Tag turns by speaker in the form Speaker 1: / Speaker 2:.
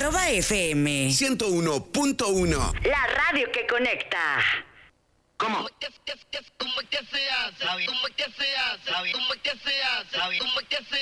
Speaker 1: FM
Speaker 2: 101.1.
Speaker 1: La radio que conecta.
Speaker 3: ¿Cómo? ¿Cómo es que se hace? ¿Cómo es que se hace? ¿Cómo es que se hace? ¿Cómo es que se hace? ¿Cómo es que se